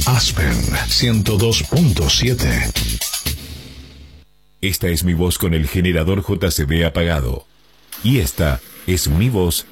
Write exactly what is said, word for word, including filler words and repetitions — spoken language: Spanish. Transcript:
Aspen ciento dos punto siete. Esta es mi voz con el generador J C B apagado. Y esta es mi voz